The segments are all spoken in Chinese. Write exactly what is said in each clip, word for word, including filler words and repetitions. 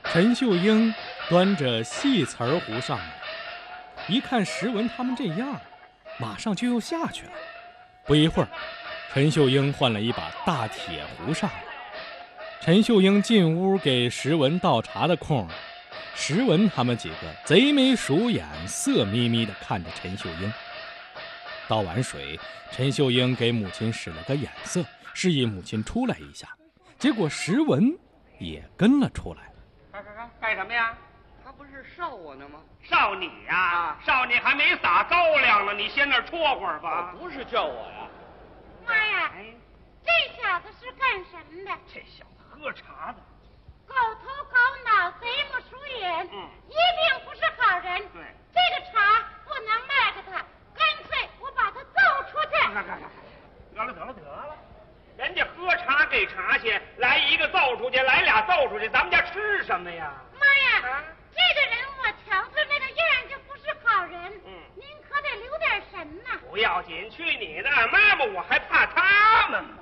陈秀英端着细瓷儿壶上来，一看石文他们这样，马上就又下去了。不一会儿，陈秀英换了一把大铁壶上来。陈秀英进屋给石文倒茶的空，石文他们几个贼眉鼠眼，色眯眯地看着陈秀英。倒完水，陈秀英给母亲使了个眼色，示意母亲出来一下。结果石文也跟了出来。 干干干干什么呀？ 他不是烧我呢吗？ 烧你呀、啊！烧你还没撒高粱呢，你先那儿戳会儿吧。 不是叫我呀。 妈呀，哎、这小子是干什么的？ 这小子喝茶的， 狗头狗脑，贼不鼠眼，嗯，一定不是好人。 对， 这个茶不能卖给他，干脆我把他揍出去。 看看看，得了得了得了，人家喝茶给茶去，来一个揍出去，来俩揍出去，咱们家吃什么呀？ 妈呀，啊、这个人我瞧他那个样就不是好人。嗯，您可得留点神呐。 不要紧，去你的！妈妈，我还怕他们吗？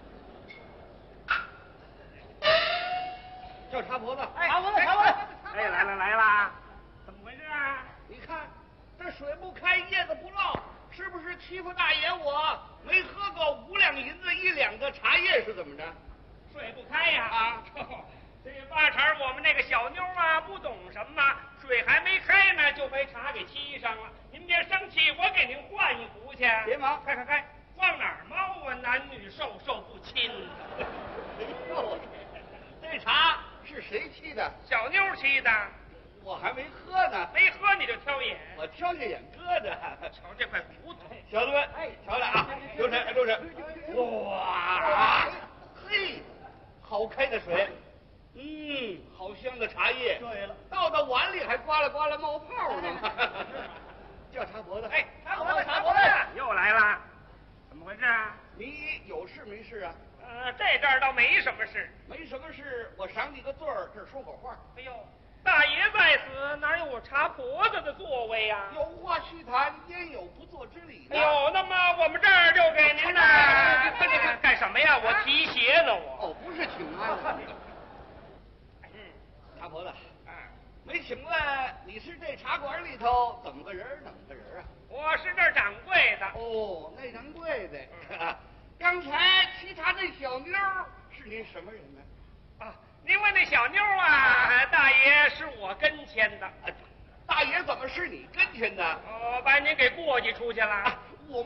叫茶婆子， 哎， 茶婆子，茶婆子， 哎，来了来了，怎么回事啊？ 你看这水不开，叶子不落，是不是欺负大爷我？没喝够五两银子一两个茶叶是怎么着？ 水不开呀！ 啊， 这八成我们那个小妞啊不懂什么，水还没开呢就被茶给沏上了。您别生气，我给您换一壶去。 别忙， 开开开，往哪儿猫啊？男女授受不亲。 哎呦，这茶是谁沏的？ 小妞沏的。 我还没喝呢。 没喝你就挑眼？ 我挑下眼搁着。 瞧这块骨头， 小子们，哎，瞧来啊，留神，留神。哇，嘿，好开的水。嗯，好香的茶叶。对了，倒到碗里还刮啦刮啦冒泡呢。叫茶婆子， 哎， 茶婆子，茶婆子， 又来了，怎么回事啊？ 你有事没事啊？ 呃，这阵儿倒没什么事。 没什么事，我赏你个罪儿，这儿说会话。 哎呦，大爷在此，哪有我茶婆子的座位呀、啊？ 有话须谈，焉有不做之理呢？ 哎呦，那么我们这儿就给您呢。干什么呀？我提鞋呢，我。 哦，不是请安。嗯，茶婆子，啊，没请问你是这茶馆里头怎么个人怎么个人啊？ 我是这儿掌柜的。 哦，那掌柜的。嗯、刚才沏茶那小妞是您什么人呢？ 啊，您问那小妞啊，大爷是我跟前的。 大爷怎么是你跟前的？ 我把您给过继出去了。 啊、